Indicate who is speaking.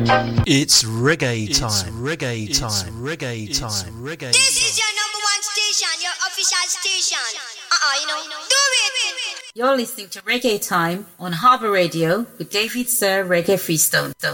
Speaker 1: It's reggae time. It's reggae time. It's reggae time. It's reggae.
Speaker 2: This is your number one station, your official station. Do it.
Speaker 3: You're listening to Reggae Time on Harbour Radio with David Sir Reggae Freestone.